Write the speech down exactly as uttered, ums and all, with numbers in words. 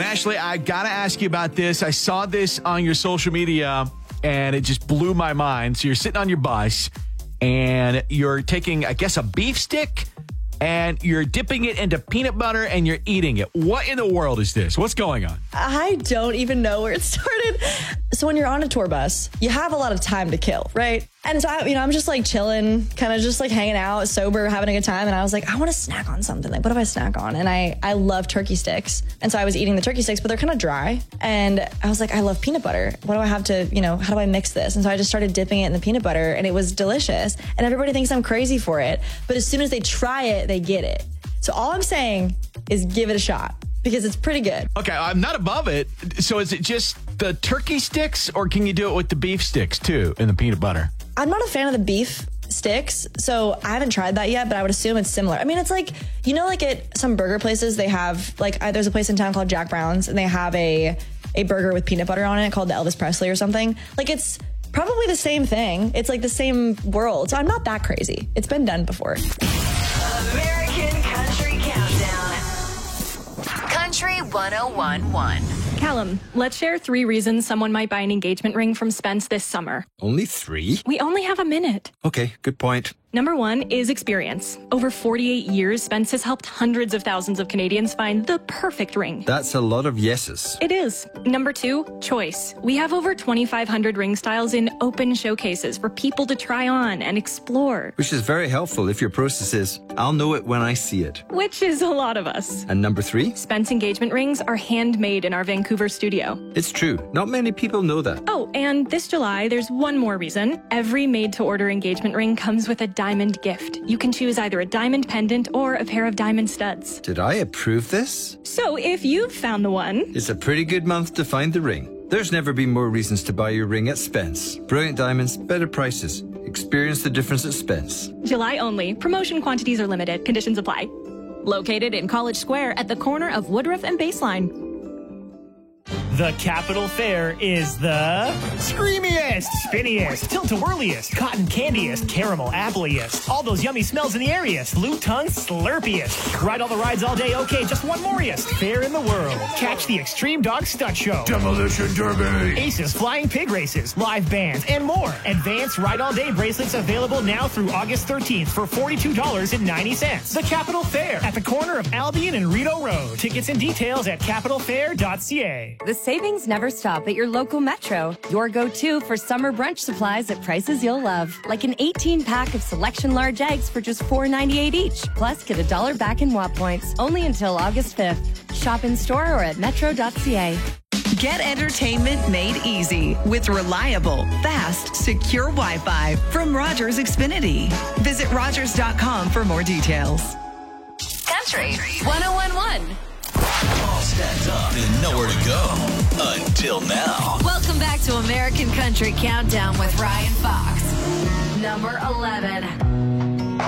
Ashley, I got to ask you about this. I saw this on your social media, and it just blew my mind. So you're sitting on your bus, and you're taking, I guess, a beef stick, and you're dipping it into peanut butter, and you're eating it. What in the world is this? What's going on? I don't even know where it started. So when you're on a tour bus, you have a lot of time to kill, right? And so, I, you know, I'm just like chilling, kind of just like hanging out, sober, having a good time. And I was like, I want to snack on something. Like, what do I snack on? And I, I love turkey sticks. And so I was eating the turkey sticks, but they're kind of dry. And I was like, I love peanut butter. What do I have to, you know, how do I mix this? And so I just started dipping it in the peanut butter, and it was delicious. And everybody thinks I'm crazy for it. But as soon as they try it, they get it. So all I'm saying is give it a shot, because it's pretty good. Okay, I'm not above it. So is it just the turkey sticks, or can you do it with the beef sticks too in the peanut butter? I'm not a fan of the beef sticks, so I haven't tried that yet, but I would assume it's similar. I mean, it's like, you know, like at some burger places, they have, like, uh, there's a place in town called Jack Brown's, and they have a, a burger with peanut butter on it called the Elvis Presley or something. Like, it's probably the same thing. It's like the same world. So I'm not that crazy. It's been done before. American Country Countdown. Country one oh one point one. Callum, let's share three reasons someone might buy an engagement ring from Spence this summer. Only three? We only have a minute. Okay, good point. Number one is experience. Over forty-eight years, Spence has helped hundreds of thousands of Canadians find the perfect ring. That's a lot of yeses. It is. Number two, choice. We have over twenty-five hundred ring styles in open showcases for people to try on and explore. Which is very helpful if your process is, I'll know it when I see it. Which is a lot of us. And number three? Spence engagement rings are handmade in our Vancouver studio. It's true. Not many people know that. Oh, and this July, there's one more reason. Every made-to-order engagement ring comes with a diamond gift. You can choose either a diamond pendant or a pair of diamond studs. Did I approve this? So if you've found the one... It's a pretty good month to find the ring. There's never been more reasons to buy your ring at Spence. Brilliant diamonds, better prices. Experience the difference at Spence. July only. Promotion quantities are limited. Conditions apply. Located in College Square at the corner of Woodruff and Baseline. The Capital Fair is the screamiest, spinniest, tilt-a-whirliest, cotton candiest, caramel appleiest, all those yummy smells in the areaest, loot tongue slurpiest. Ride all the rides all day, okay, just one moreiest fair in the world. Catch the Extreme Dog Stunt Show, Demolition Derby, Aces Flying Pig Races, live bands, and more. Advanced Ride All Day bracelets available now through August thirteenth for forty-two dollars and ninety cents. The Capital Fair at the corner of Albion and Rideau Road. Tickets and details at capital fair dot c a. The savings never stop at your local Metro. Your go-to for summer brunch supplies at prices you'll love. Like an eighteen pack of Selection large eggs for just four ninety-eight each. Plus, get a dollar back in W A P points. Only until August fifth. Shop in store or at metro dot c a. Get entertainment made easy with reliable, fast, secure Wi-Fi from Rogers Xfinity. Visit rogers dot com for more details. Country one oh one point one. All stacked up and nowhere to go until now. Welcome back to American Country Countdown with Ryan Fox. Number eleven.